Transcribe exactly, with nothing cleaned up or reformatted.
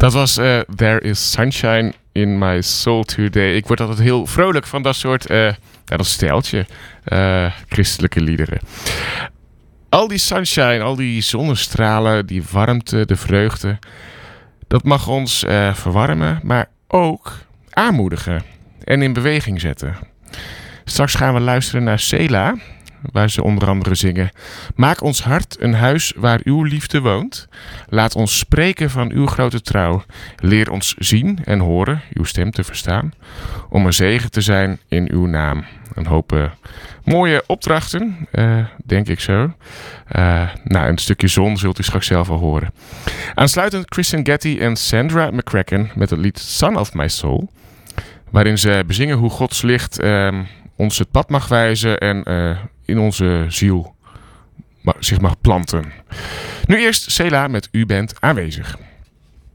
Dat was uh, There is Sunshine in My Soul Today. Ik word altijd heel vrolijk van dat soort, uh, ja, dat stijltje, uh, christelijke liederen. Al die sunshine, al die zonnestralen, die warmte, de vreugde, dat mag ons uh, verwarmen, maar ook aanmoedigen en in beweging zetten. Straks gaan we luisteren naar Selah, waar ze onder andere zingen: maak ons hart een huis waar uw liefde woont. Laat ons spreken van uw grote trouw. Leer ons zien en horen, uw stem te verstaan, om een zegen te zijn in uw naam. Een hoop uh, mooie opdrachten, uh, denk ik zo. Uh, nou, een stukje zon zult u straks zelf al horen. Aansluitend Christian Getty en Sandra McCracken met het lied Son of My Soul, waarin ze bezingen hoe Gods licht uh, ons het pad mag wijzen en uh, in onze ziel zich mag planten. Nu eerst Selah met U bent aanwezig.